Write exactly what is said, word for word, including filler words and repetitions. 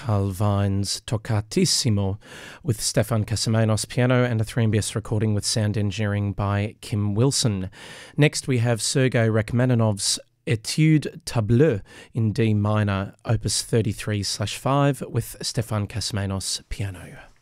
Carl Vine's Toccatissimo with Stefan Casamanos piano and a three M B S recording with sound engineering by Kim Wilson. Next we have Sergei Rachmaninoff's Etude Tableau in D minor, opus thirty-three slash five with Stefan Casamanos piano.